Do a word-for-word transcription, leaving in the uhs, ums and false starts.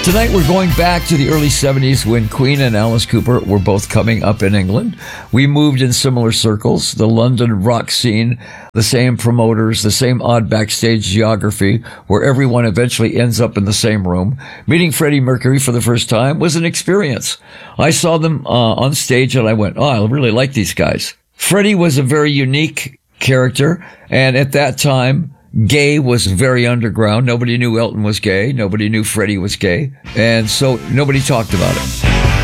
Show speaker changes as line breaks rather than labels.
Tonight we're going back to the early seventies when Queen and Alice Cooper were both coming up in England. We moved in similar circles, the London rock scene, the same promoters, the same odd backstage geography, where everyone eventually ends up in the same room. Meeting Freddie Mercury for the first time was an experience. I saw them uh, on stage and I went, oh, I really like these guys. Freddie was a very unique character, and at that time, gay was very underground. Nobody knew Elton was gay. Nobody knew Freddie was gay. And so nobody talked about it.